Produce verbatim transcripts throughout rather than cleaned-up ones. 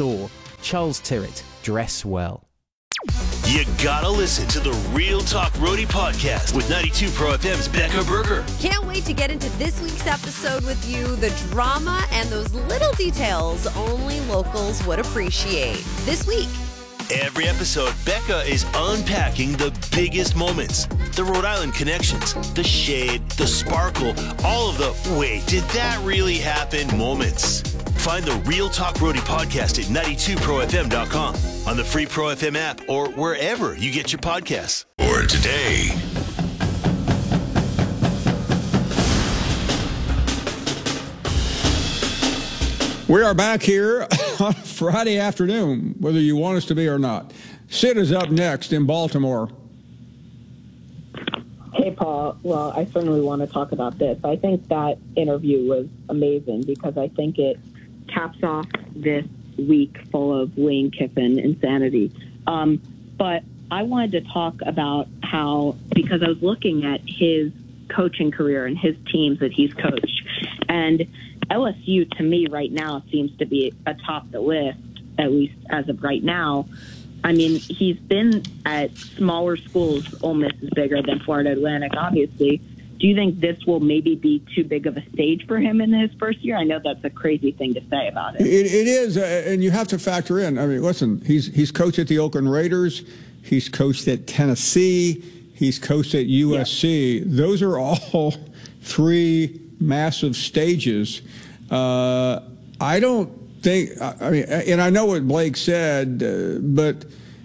store. Charles Tyrrett, dress well. You gotta listen to the Real Talk Roadie podcast with ninety-two Pro F M's Becca Berger. Can't wait to get into this week's episode with you. The drama and those little details only locals would appreciate. This week. Every episode, Becca is unpacking the biggest moments. The Rhode Island connections, the shade, the sparkle, all of the wait, did that really happen moments. Find the Real Talk Roadie podcast at ninety-two pro f m dot com, on the free Pro F M app, or wherever you get your podcasts. Or today. We are back here on Friday afternoon, whether you want us to be or not. Sid is up next in Baltimore. Hey, Paul. Well, I certainly want to talk about this. I think that interview was amazing because I think it caps off this week full of Lane Kiffin insanity. Um, but I wanted to talk about how, because I was looking at his coaching career and his teams that he's coached, and L S U to me right now seems to be atop the list, at least as of right now. I mean, he's been at smaller schools. Ole Miss is bigger than Florida Atlantic, obviously. Do you think this will maybe be too big of a stage for him in his first year? I know that's a crazy thing to say about it. It, it is, uh, and you have to factor in. I mean, listen, he's he's coached at the Oakland Raiders. He's coached at Tennessee. He's coached at U S C. Yeah. Those are all three massive stages. Uh, I don't think, I mean, and I know what Blake said, uh, but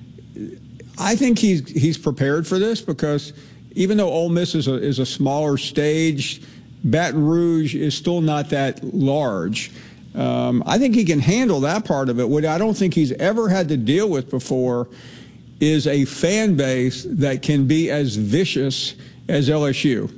I think he's he's prepared for this because even though Ole Miss is a, is a smaller stage, Baton Rouge is still not that large. Um, I think he can handle that part of it. What I don't think he's ever had to deal with before is a fan base that can be as vicious as L S U.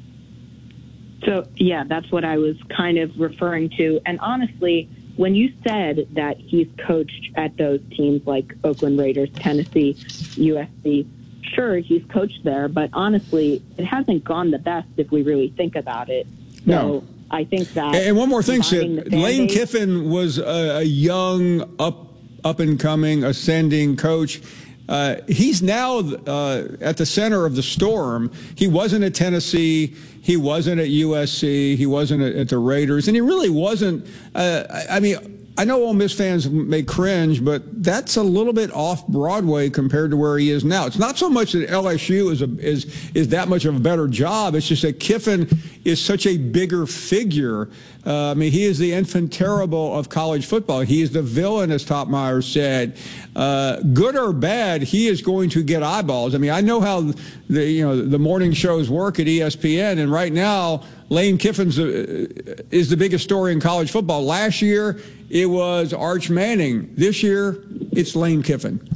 So, yeah, that's what I was kind of referring to. And honestly, when you said that he's coached at those teams like Oakland Raiders, Tennessee, U S C, sure, he's coached there, but honestly, it hasn't gone the best if we really think about it. So no. I think that... And one more thing, Sid. Lane base, Kiffin was a, a young, up, up-and-coming, ascending coach. Uh, he's now uh, at the center of the storm. He wasn't at Tennessee. He wasn't at U S C. He wasn't at, at the Raiders. And he really wasn't... Uh, I, I mean... I know Ole Miss fans may cringe, but that's a little bit off Broadway compared to where he is now. It's not so much that L S U is a, is is that much of a better job. It's just that Kiffin is such a bigger figure. Uh, I mean, he is the infant terrible of college football. He is the villain, as Topmeyer said. Uh, good or bad, he is going to get eyeballs. I mean, I know how the you know the morning shows work at E S P N, and right now Lane Kiffin's uh, is the biggest story in college football. Last year, it was Arch Manning. This year, it's Lane Kiffin.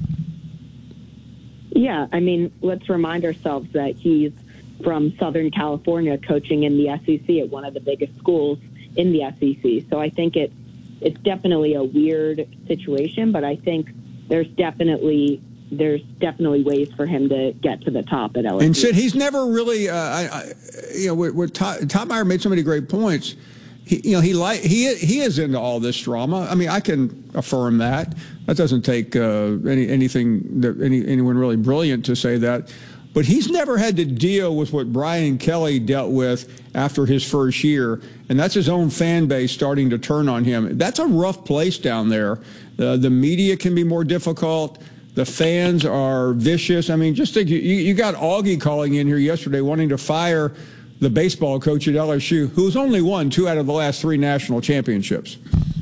Yeah, I mean, let's remind ourselves that he's from Southern California coaching in the S E C at one of the biggest schools in the S E C. So I think it, it's definitely a weird situation, but I think there's definitely there's definitely ways for him to get to the top at L S U. And Sid, he's never really, uh, I, I, you know, where, where Topmeyer made so many great points. He, you know, he like he he is into all this drama. I mean, I can affirm that. That doesn't take uh, any anything that any anyone really brilliant to say that. But he's never had to deal with what Brian Kelly dealt with after his first year, and that's his own fan base starting to turn on him. That's a rough place down there. Uh, the media can be more difficult. The fans are vicious. I mean, just think, you, you got Augie calling in here yesterday wanting to fire the baseball coach at L S U, who's only won two out of the last three national championships.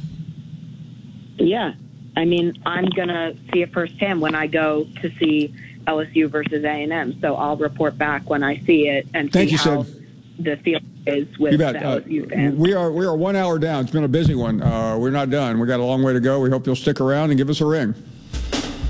Yeah. I mean, I'm going to see it firsthand when I go to see L S U versus A and M. So I'll report back when I see it and Thank see you, how Sid. the field is with the L S U uh, fans. We are, we are one hour down. It's been a busy one. Uh, we're not done. We got a long way to go. We hope you'll stick around and give us a ring.